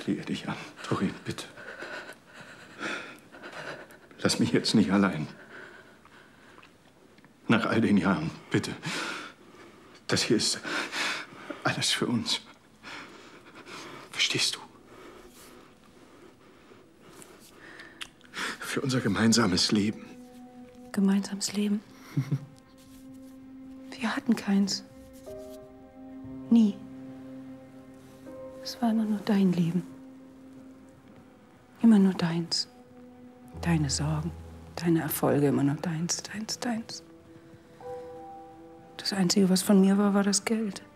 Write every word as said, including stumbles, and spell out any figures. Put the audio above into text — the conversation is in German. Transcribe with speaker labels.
Speaker 1: flehe dich an. Doreen, bitte. Lass mich jetzt nicht allein. Nach all den Jahren, bitte. Das hier ist alles für uns. Verstehst du? Für unser gemeinsames Leben.
Speaker 2: Gemeinsames Leben? Wir hatten keins. Nie. Es war immer nur dein Leben. Immer nur deins. Deine Sorgen, deine Erfolge, immer nur deins, deins, deins. Das Einzige, was von mir war, war das Geld.